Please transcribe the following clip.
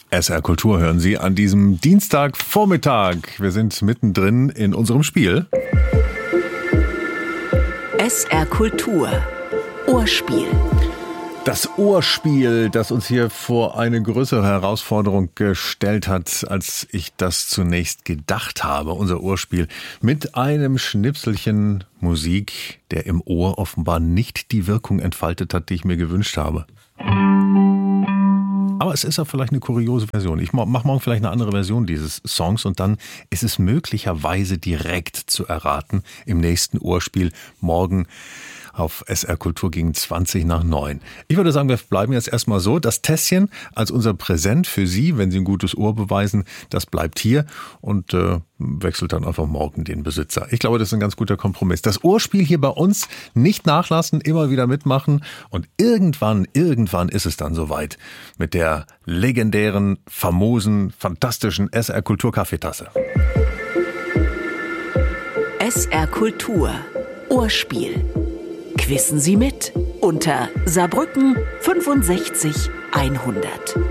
SR Kultur hören Sie an diesem Dienstagvormittag. Wir sind mittendrin in unserem Spiel. SR Kultur. Ohrspiel. Das Ohrspiel, das uns hier vor eine größere Herausforderung gestellt hat, als ich das zunächst gedacht habe. Unser Ohrspiel mit einem Schnipselchen Musik, der im Ohr offenbar nicht die Wirkung entfaltet hat, die ich mir gewünscht habe. Aber es ist ja vielleicht eine kuriose Version. Ich mache morgen vielleicht eine andere Version dieses Songs und dann ist es möglicherweise direkt zu erraten im nächsten Ohrspiel morgen auf SR Kultur gegen 20:20. Ich würde sagen, wir bleiben jetzt erstmal so. Das Tässchen als unser Präsent für Sie, wenn Sie ein gutes Ohr beweisen, das bleibt hier und wechselt dann einfach morgen den Besitzer. Ich glaube, das ist ein ganz guter Kompromiss. Das Ohrspiel hier bei uns nicht nachlassen, immer wieder mitmachen und irgendwann ist es dann soweit mit der legendären, famosen, fantastischen SR Kultur Kaffeetasse. SR Kultur. Ohrspiel. Quissen Sie mit unter Saarbrücken 65 100.